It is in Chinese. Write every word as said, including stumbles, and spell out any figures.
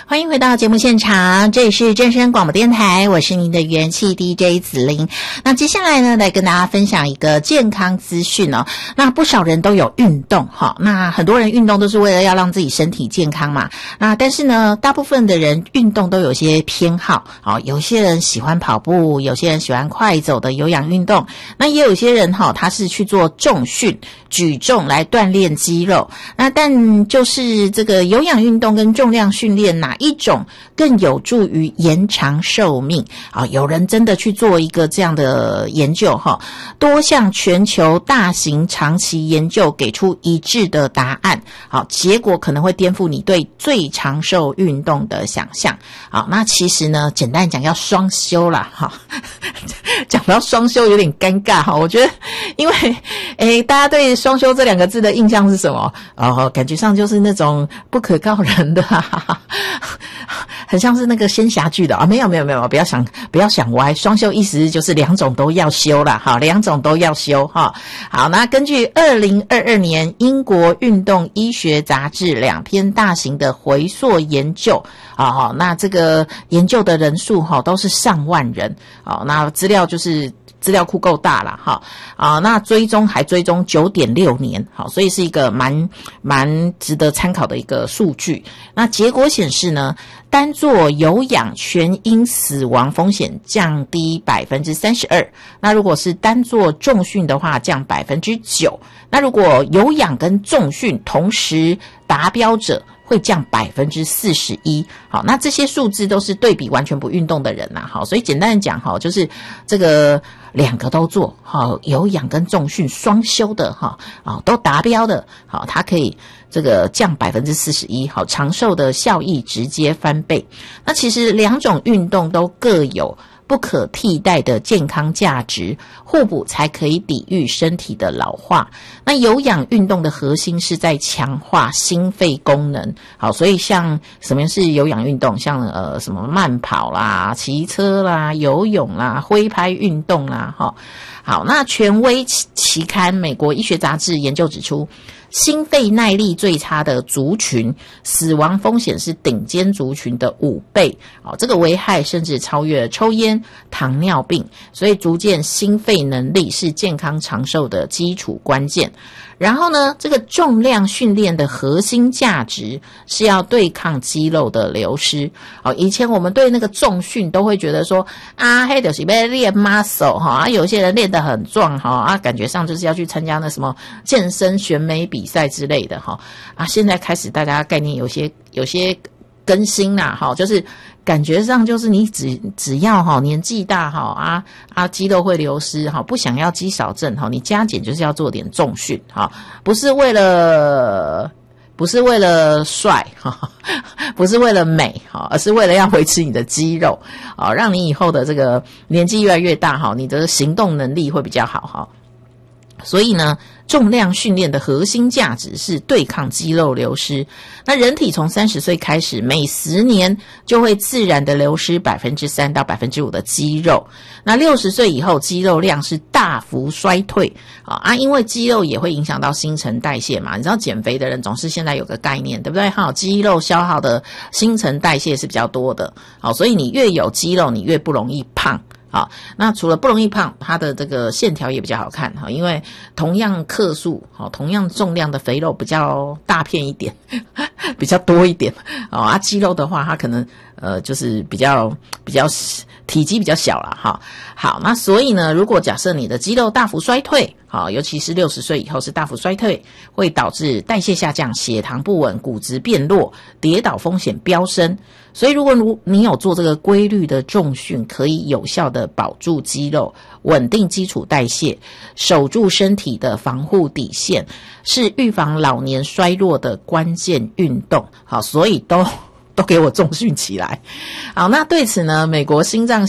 欢迎回到节目现场，这里是正声广播电台，我是您的元气 D J 子琳。那接下来呢，来跟大家分享一个健康资讯哦。那不少人都有运动哈，那很多人运动都是为了要让自己身体健康嘛。那但是呢，大部分的人运动都有些偏好，哦，有些人喜欢跑步，有些人喜欢快走的有氧运动，那也有些人哈，他是去做重训、举重来锻炼肌肉。那但就是这个有氧运动跟重量训练哪一种更有助于延长寿命啊？有人真的去做一个这样的研究哈，多项全球大型长期研究给出一致的答案，好，结果可能会颠覆你对最长寿运动的想象。好，那其实呢，简单讲要双修啦哈。讲到双修有点尴尬哈，我觉得因为诶大家对双修这两个字的印象是什么？哦，感觉上就是那种不可告人的哈哈哈，很像是那个仙侠剧的啊，没有没有没有，不要想不要想歪，双修意思就是两种都要修啦，好，两种都要修哈。好，那根据二零二二年英国运动医学杂志两篇大型的回溯研究啊，那这个研究的人数哈都是上万人，好，那资料就是资料库够大啦哈啊，那追踪还追踪 九点六年，好，所以是一个蛮蛮值得参考的一个数据。那结果显示呢，单做有氧全因死亡风险降低 百分之三十二， 那如果是单做重训的话降 百分之九， 那如果有氧跟重训同时达标者会降 百分之四十一。 好，那这些数字都是对比完全不运动的人啦，好，所以简单的讲哈，就是这个两个都做，好，有氧跟重训双修的哈，啊，都达标的，好，它可以这个降 百分之四十一， 好，长寿的效益直接翻倍。那其实两种运动都各有不可替代的健康价值，互补才可以抵御身体的老化。那有氧运动的核心是在强化心肺功能，好，所以像什么是有氧运动，像呃什么慢跑啦、骑车啦、游泳啦、挥拍运动啦，哈。好，那权威期刊美国医学杂志研究指出，心肺耐力最差的族群，死亡风险是顶尖族群的五倍，哦，这个危害甚至超越抽烟、糖尿病，所以逐渐心肺能力是健康长寿的基础关键。然后呢，这个重量训练的核心价值是要对抗肌肉的流失。哦，以前我们对那个重训都会觉得说啊，嘿就是要练 muscle 哈，啊，有些人练得很壮哈，啊，感觉上就是要去参加那什么健身选美比赛之类的哈。啊，现在开始大家概念有些有些更新啦，哈，就是感觉上就是你只只要哈年纪大哈啊啊肌肉会流失哈，不想要肌少症哈，你加减就是要做点重训哈，不是为了不是为了帅哈，不是为了美哈，而是为了要维持你的肌肉啊，让你以后的这个年纪越来越大哈，你的行动能力会比较好哈。所以呢，重量训练的核心价值是对抗肌肉流失。那人体从三十岁开始，每十年就会自然的流失 百分之三 到 百分之五 的肌肉。那六十岁以后，肌肉量是大幅衰退啊，因为肌肉也会影响到新陈代谢嘛。你知道减肥的人总是现在有个概念，对不对？哈，肌肉消耗的新陈代谢是比较多的，好，所以你越有肌肉，你越不容易胖。好，那除了不容易胖，它的这个线条也比较好看哈，因为同样克数，好，同样重量的肥肉比较大片一点，比较多一点，哦啊，肌肉的话，它可能呃就是比较比较体积比较小啦哈。好，那所以呢，如果假设你的肌肉大幅衰退，好，尤其是六十岁以后是大幅衰退，会导致代谢下降、血糖不稳、骨质变弱、跌倒风险飙升。所以如果你有做这个规律的重训，可以有效的保住肌肉，稳定基础代谢，守住身体的防护底线，是预防老年衰弱的关键运动。好，所以都都给我重训起来。好，那对此呢，美国心脏